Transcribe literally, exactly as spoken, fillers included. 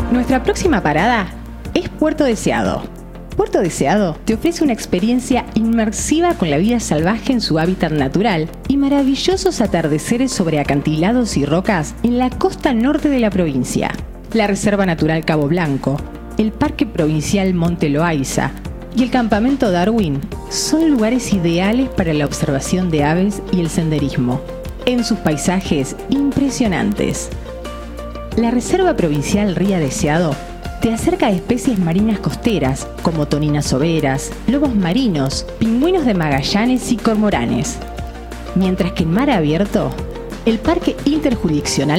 Nuestra próxima parada es Puerto Deseado. Puerto Deseado te ofrece una experiencia inmersiva con la vida salvaje en su hábitat natural y maravillosos atardeceres sobre acantilados y rocas en la costa norte de la provincia. La Reserva Natural Cabo Blanco, el Parque Provincial Monte Loaiza y el Campamento Darwin son lugares ideales para la observación de aves y el senderismo, en sus paisajes impresionantes. La Reserva Provincial Ría Deseado te acerca a especies marinas costeras como toninas soberas, lobos marinos, pingüinos de Magallanes y cormoranes. Mientras que en mar abierto, el Parque Interjurisdiccional